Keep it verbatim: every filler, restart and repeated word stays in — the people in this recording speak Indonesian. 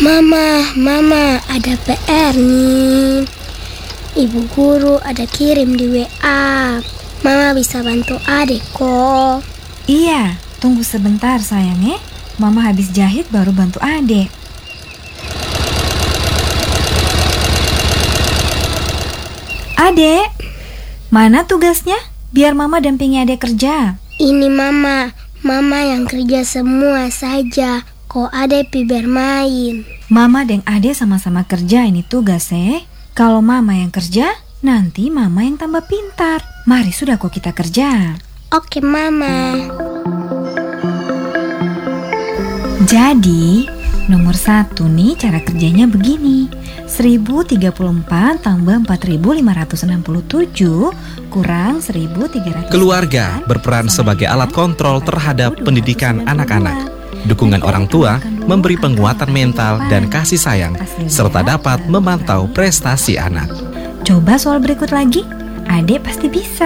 Mama, Mama, ada P R nih. Ibu guru ada kirim di W A. Mama bisa bantu adik kok. Iya, tunggu sebentar sayang ya. Mama habis jahit baru bantu adek. Adek, mana tugasnya? Biar Mama dampingi adek kerja. Ini Mama, Mama yang kerja semua saja. Kok adek pi bermain. Mama dan adek sama-sama kerja ini tugas eh. Kalau Mama yang kerja, nanti Mama yang tambah pintar. Mari sudah kok kita kerja. Oke Mama. Jadi, nomor satu nih cara kerjanya begini. seribu tiga puluh empat tambah empat ribu lima ratus enam puluh tujuh kurang seribu tiga ratus. Keluarga berperan sebagai alat kontrol terhadap pendidikan anak-anak. Dukungan orang tua memberi penguatan mental dan kasih sayang, serta dapat memantau prestasi anak. Coba soal berikut lagi, adek pasti bisa.